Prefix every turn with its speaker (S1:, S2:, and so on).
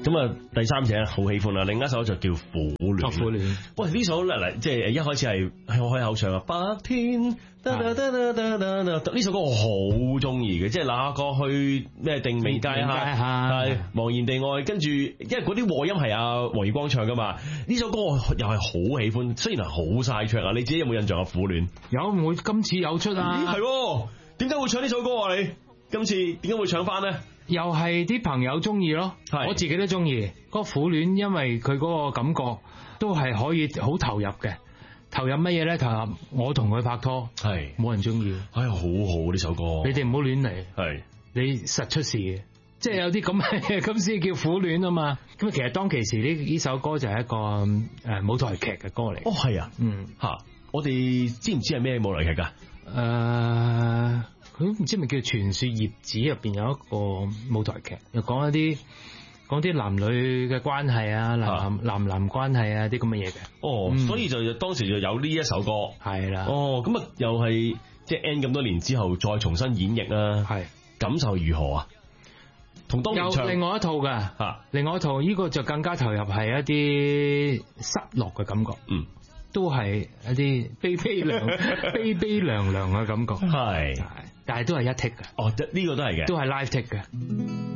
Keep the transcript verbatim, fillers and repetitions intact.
S1: 咁啊，第三隻好喜歡啦，另一首就叫《苦戀》。
S2: 苦戀。
S1: 喂，呢首嚟嚟，即係一開始係係我開口唱啊，白天。呢首歌我好中意嘅，即係那個去咩定美街下，係茫然地愛，跟住因為嗰啲和音係阿黃月光唱噶嘛，呢首歌我又係好喜歡，雖然係好晒唱啊，你自己有冇印象啊？苦戀
S2: 有，我今次有出啊，
S1: 係點解會唱呢首歌啊？你今次點解會唱翻呢？
S2: 又係啲朋友中意咯，我自己都中意嗰個苦戀，因為佢嗰個感覺都係可以好投入嘅。投入乜嘢咧？投入我同佢拍拖，係冇人中意。
S1: 哎呀，好好呢首歌，
S2: 你哋唔好亂嚟，
S1: 係你
S2: 實出事嘅，即係有啲咁嘅咁先叫苦戀啊嘛。咁其實當其時呢呢首歌就係一個誒舞台劇嘅歌嚟。
S1: 哦，係啊，嗯吓，我哋知唔知係咩舞台劇噶？誒、
S2: 呃，佢唔知咪叫《傳說葉子》入邊有一個舞台劇，又講一啲。講啲男女嘅關係啊，男、啊、男男關係啊，啲咁嘅嘢嘅。哦、嗯，所以就當時就有呢一首歌。係啦。哦，咁啊，又係即係 N 咁多年之後再重新演繹啦。係。感受如何啊？同當年唱。有另外一套嘅。吓。另外一套呢、呢個就更加投入，係一啲失落嘅感覺。嗯。都係一啲悲悲涼、悲悲涼涼嘅感覺。係。但係都係一 take 嘅。哦，呢、呢個都係嘅。都係 live take 嘅。